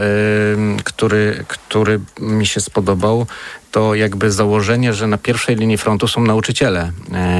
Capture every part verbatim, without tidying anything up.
który, który mi się spodobał, to jakby założenie, że na pierwszej linii frontu są nauczyciele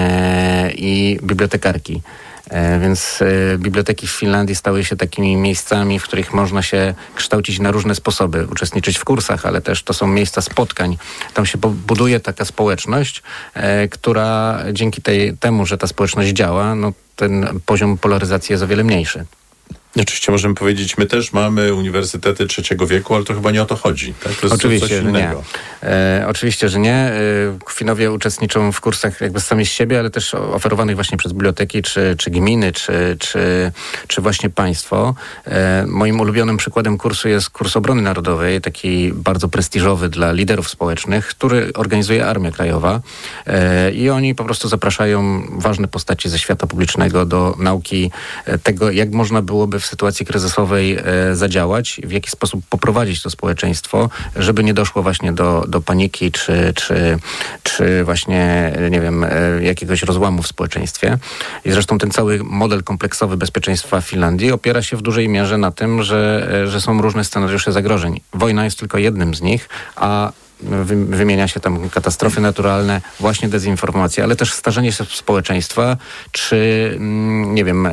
i bibliotekarki. Więc biblioteki w Finlandii stały się takimi miejscami, w których można się kształcić na różne sposoby, uczestniczyć w kursach, ale też to są miejsca spotkań. Tam się buduje taka społeczność, która dzięki tej, temu, że ta społeczność działa, no ten poziom polaryzacji jest o wiele mniejszy. Oczywiście możemy powiedzieć, my też mamy uniwersytety trzeciego wieku, ale to chyba nie o to chodzi. Tak? To jest oczywiście, coś innego. Że nie. E, oczywiście, że nie. E, Finowie uczestniczą w kursach jakby sami z siebie, ale też oferowanych właśnie przez biblioteki, czy, czy gminy, czy, czy, czy właśnie państwo. E, moim ulubionym przykładem kursu jest kurs Obrony Narodowej, taki bardzo prestiżowy dla liderów społecznych, który organizuje Armia Krajowa. E, I oni po prostu zapraszają ważne postaci ze świata publicznego do nauki tego, jak można byłoby w sytuacji kryzysowej e, zadziałać, w jaki sposób poprowadzić to społeczeństwo, żeby nie doszło właśnie do, do paniki, czy, czy, czy właśnie, nie wiem, e, jakiegoś rozłamu w społeczeństwie. I zresztą ten cały model kompleksowy bezpieczeństwa w Finlandii opiera się w dużej mierze na tym, że, e, że są różne scenariusze zagrożeń. Wojna jest tylko jednym z nich, a wymienia się tam katastrofy naturalne, właśnie dezinformacja, ale też starzenie się społeczeństwa, czy nie wiem,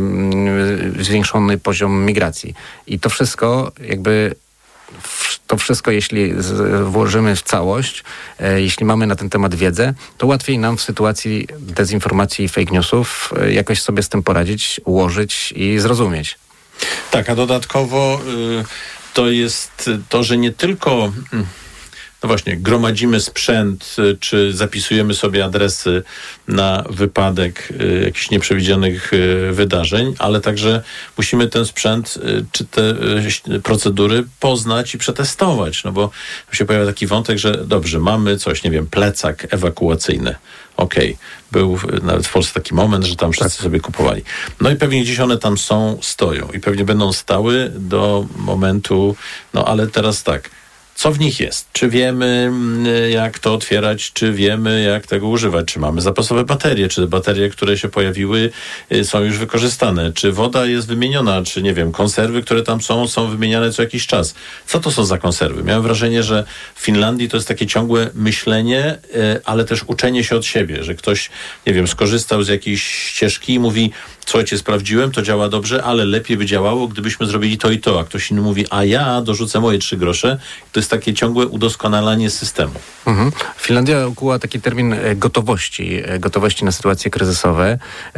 zwiększony poziom migracji. I to wszystko jakby to wszystko, jeśli włożymy w całość, jeśli mamy na ten temat wiedzę, to łatwiej nam w sytuacji dezinformacji i fake newsów jakoś sobie z tym poradzić, ułożyć i zrozumieć. Tak, a dodatkowo y, to jest to, że nie tylko y, no właśnie, gromadzimy sprzęt, czy zapisujemy sobie adresy na wypadek y, jakichś nieprzewidzianych y, wydarzeń, ale także musimy ten sprzęt, y, czy te y, procedury poznać i przetestować, no bo się pojawia taki wątek, że dobrze, mamy coś, nie wiem, plecak ewakuacyjny. Okej, okay. Był nawet w Polsce taki moment, że tam wszyscy tak sobie kupowali. No i pewnie gdzieś one tam są, stoją i pewnie będą stały do momentu, no ale teraz tak, co w nich jest? Czy wiemy, jak to otwierać? Czy wiemy, jak tego używać? Czy mamy zapasowe baterie? Czy te baterie, które się pojawiły, są już wykorzystane? Czy woda jest wymieniona? Czy, nie wiem, konserwy, które tam są, są wymieniane co jakiś czas? Co to są za konserwy? Miałem wrażenie, że w Finlandii to jest takie ciągłe myślenie, ale też uczenie się od siebie, że ktoś, nie wiem, skorzystał z jakiejś ścieżki i mówi, słuchajcie, sprawdziłem, to działa dobrze, ale lepiej by działało, gdybyśmy zrobili to i to, a ktoś inny mówi, a ja dorzucę moje trzy grosze. To jest takie ciągłe udoskonalanie systemu. Mhm. Finlandia ukuła taki termin gotowości, gotowości na sytuacje kryzysowe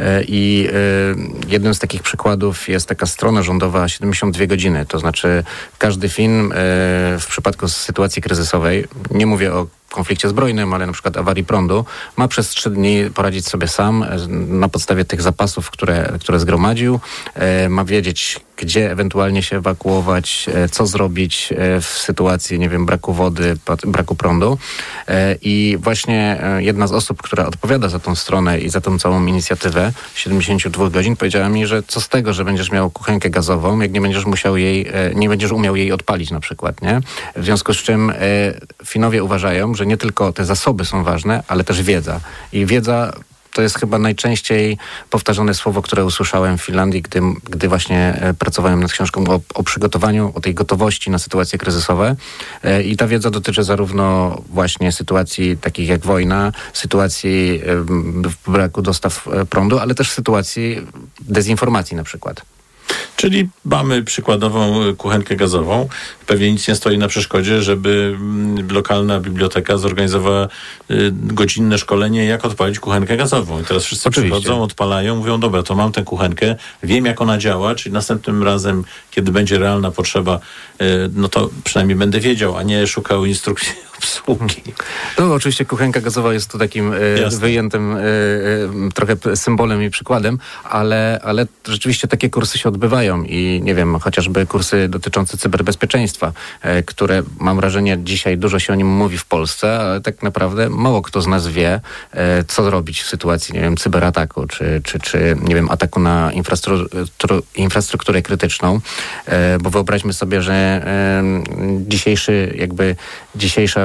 i jednym z takich przykładów jest taka strona rządowa siedemdziesiąt dwie godziny, to znaczy każdy Fin w przypadku sytuacji kryzysowej, nie mówię o konflikcie zbrojnym, ale na przykład awarii prądu, ma przez trzy dni poradzić sobie sam na podstawie tych zapasów, które, które zgromadził. E, ma wiedzieć, gdzie ewentualnie się ewakuować, e, co zrobić e, w sytuacji, nie wiem, braku wody, braku prądu. E, I właśnie e, jedna z osób, która odpowiada za tą stronę i za tą całą inicjatywę siedemdziesiąt dwie godzin, powiedziała mi, że co z tego, że będziesz miał kuchenkę gazową, jak nie będziesz musiał jej, e, nie będziesz umiał jej odpalić na przykład, nie? W związku z czym e, Finowie uważają, że nie tylko te zasoby są ważne, ale też wiedza. I wiedza to jest chyba najczęściej powtarzane słowo, które usłyszałem w Finlandii, gdy, gdy właśnie pracowałem nad książką o, o przygotowaniu, o tej gotowości na sytuacje kryzysowe. I ta wiedza dotyczy zarówno właśnie sytuacji takich jak wojna, sytuacji braku dostaw prądu, ale też sytuacji dezinformacji na przykład. Czyli mamy przykładową kuchenkę gazową. Pewnie nic nie stoi na przeszkodzie, żeby lokalna biblioteka zorganizowała y, godzinne szkolenie, jak odpalić kuchenkę gazową. I teraz wszyscy Oczywiście. przychodzą, odpalają, mówią, dobra, to mam tę kuchenkę, wiem jak ona działa, czyli następnym razem, kiedy będzie realna potrzeba, y, no to przynajmniej będę wiedział, a nie szukał instrukcji obsługi. No oczywiście kuchenka gazowa jest tu takim y, wyjętym y, y, trochę symbolem i przykładem, ale, ale rzeczywiście takie kursy się odbywają i nie wiem, chociażby kursy dotyczące cyberbezpieczeństwa, y, które mam wrażenie dzisiaj dużo się o nim mówi w Polsce, ale tak naprawdę mało kto z nas wie, y, co zrobić w sytuacji, nie wiem, cyberataku, czy, czy, czy nie wiem, ataku na infrastrukturę, infrastrukturę krytyczną, y, bo wyobraźmy sobie, że y, dzisiejszy jakby dzisiejsza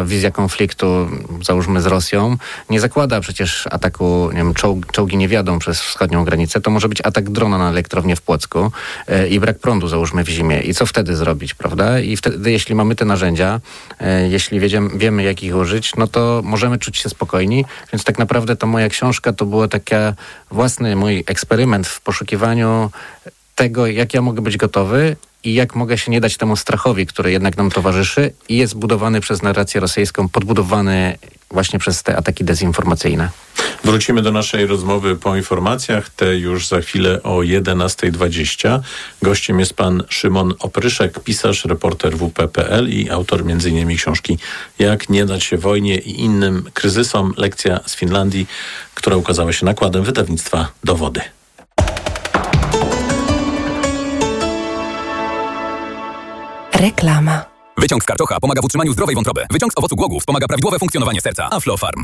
nasza wizja konfliktu, załóżmy z Rosją, nie zakłada przecież ataku, nie wiem, czołg, czołgi nie wjadą przez wschodnią granicę, to może być atak drona na elektrownię w Płocku e, i brak prądu, załóżmy, w zimie. I co wtedy zrobić, prawda? I wtedy, jeśli mamy te narzędzia, e, jeśli wiedziemy, wiemy, jak ich użyć, no to możemy czuć się spokojni. Więc tak naprawdę to moja książka to była taki własny mój eksperyment w poszukiwaniu tego, jak ja mogę być gotowy i jak mogę się nie dać temu strachowi, który jednak nam towarzyszy i jest budowany przez narrację rosyjską, podbudowany właśnie przez te ataki dezinformacyjne. Wrócimy do naszej rozmowy po informacjach, te już za chwilę o jedenasta dwadzieścia. Gościem jest pan Szymon Opryszek, pisarz, reporter W P kropka P L i autor między innymi książki Jak nie dać się wojnie i innym kryzysom. Lekcja z Finlandii, która ukazała się nakładem wydawnictwa Dowody. Reklama. Wyciąg z karczocha pomaga w utrzymaniu zdrowej wątroby. Wyciąg z owocu głogów wspomaga prawidłowe funkcjonowanie serca. Aflofarm.